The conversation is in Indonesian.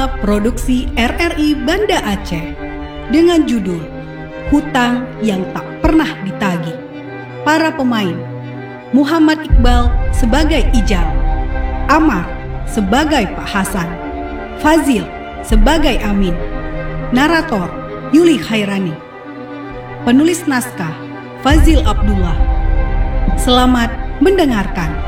drama produksi RRI Banda Aceh dengan judul Hutang yang Tak Pernah Ditagih. Para pemain: Muhammad Iqbal sebagai Ijal, Amar sebagai Pak Hasan, Fazil sebagai Amin, narator Yuli Khairani, penulis naskah Fazil Abdullah. Selamat mendengarkan.